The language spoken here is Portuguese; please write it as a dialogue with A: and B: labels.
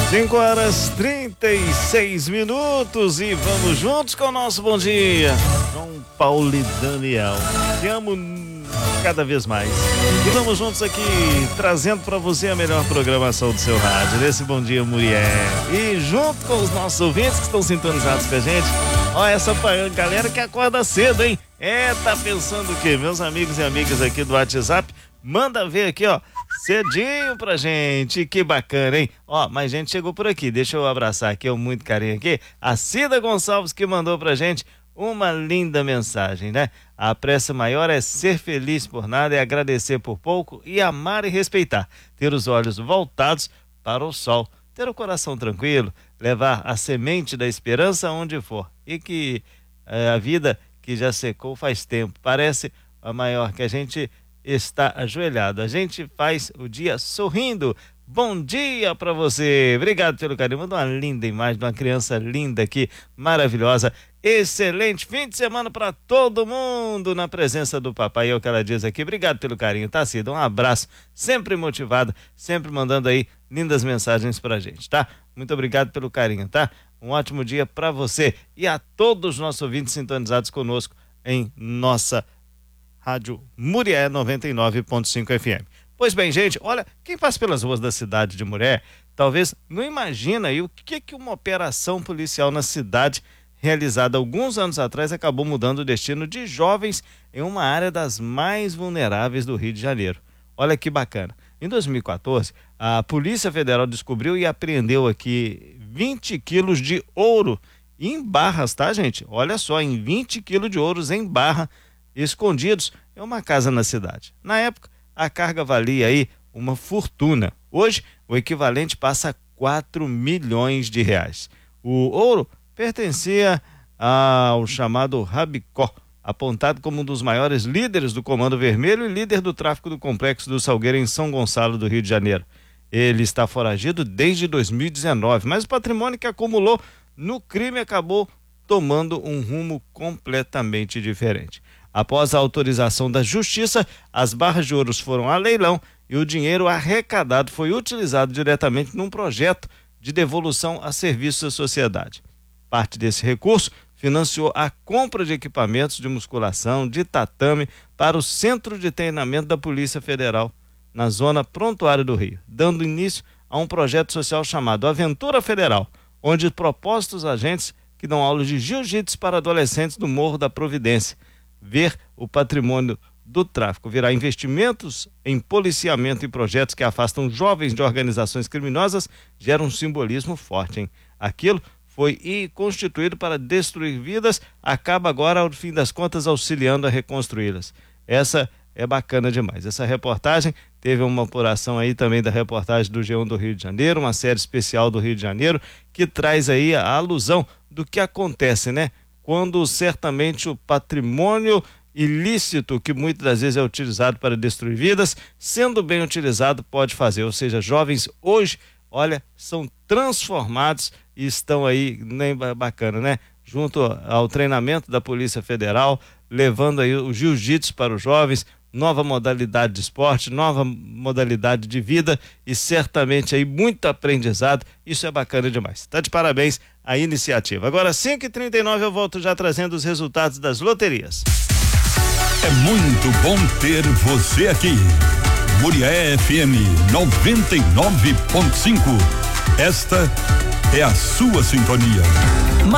A: 5h36 e vamos juntos com o nosso bom dia. João Paulo e Daniel, te amo cada vez mais. E vamos juntos aqui, trazendo para você a melhor programação do seu rádio, nesse Bom Dia Mulher. E junto com os nossos ouvintes que estão sintonizados com a gente, ó, essa galera que acorda cedo, hein? Tá pensando o quê? Meus amigos e amigas aqui do WhatsApp, manda ver aqui, ó, cedinho pra gente, que bacana, hein? Ó, mais gente chegou por aqui, deixa eu abraçar aqui, muito carinho aqui, a Cida Gonçalves que mandou pra gente uma linda mensagem, né? A pressa maior é ser feliz por nada, é agradecer por pouco e amar e respeitar, ter os olhos voltados para o sol, ter o coração tranquilo, levar a semente da esperança onde for e que a vida que já secou faz tempo, parece a maior que a gente está ajoelhado. A gente faz o dia sorrindo. Bom dia para você. Obrigado pelo carinho. Manda uma linda imagem de uma criança linda aqui, maravilhosa. Excelente fim de semana para todo mundo na presença do papai. É o que ela diz aqui. Obrigado pelo carinho, tá, Cida? Um abraço. Sempre motivado, sempre mandando aí lindas mensagens pra gente, tá? Muito obrigado pelo carinho, tá? Um ótimo dia para você e a todos os nossos ouvintes sintonizados conosco em nossa Rádio Murié 99.5 FM. Pois bem, gente, olha, quem passa pelas ruas da cidade de Murié, talvez não imagina aí o que uma operação policial na cidade realizada alguns anos atrás acabou mudando o destino de jovens em uma área das mais vulneráveis do Rio de Janeiro. Olha que bacana. Em 2014, a Polícia Federal descobriu e apreendeu aqui 20 quilos de ouro em barras, tá, gente? Olha só, em 20 quilos de ouros em barra, escondidos em uma casa na cidade. Na época, a carga valia aí uma fortuna. Hoje, o equivalente passa a 4 milhões de reais. O ouro pertencia ao chamado Rabicó, apontado como um dos maiores líderes do Comando Vermelho e líder do tráfico do Complexo do Salgueiro em São Gonçalo do Rio de Janeiro. Ele está foragido desde 2019, mas o patrimônio que acumulou no crime acabou tomando um rumo completamente diferente. Após a autorização da Justiça, as barras de ouros foram a leilão e o dinheiro arrecadado foi utilizado diretamente num projeto de devolução a serviços da sociedade. Parte desse recurso financiou a compra de equipamentos de musculação, de tatame, para o Centro de Treinamento da Polícia Federal, na Zona Prontuária do Rio, dando início a um projeto social chamado Aventura Federal, onde propósitos agentes que dão aulas de jiu-jitsu para adolescentes do Morro da Providência. Ver o patrimônio do tráfico virar investimentos em policiamento e projetos que afastam jovens de organizações criminosas gera um simbolismo forte, hein? Aquilo foi constituído para destruir vidas, acaba agora, ao fim das contas, auxiliando a reconstruí-las. Essa é bacana demais. Essa reportagem teve uma apuração aí também da reportagem do G1 do Rio de Janeiro, uma série especial do Rio de Janeiro, que traz aí a alusão do que acontece, né? Quando certamente o patrimônio ilícito, que muitas das vezes é utilizado para destruir vidas, sendo bem utilizado, pode fazer. Ou seja, jovens hoje, olha, são transformados e estão aí, nem bacana, né? Junto ao treinamento da Polícia Federal, levando aí o jiu-jitsu para os jovens, nova modalidade de esporte, nova modalidade de vida e certamente aí muito aprendizado. Isso é bacana demais. Tá de parabéns a iniciativa. Agora 5h39 eu volto já trazendo os resultados das loterias.
B: É muito bom ter você aqui. Murié FM 99.5. Esta é a sua sintonia.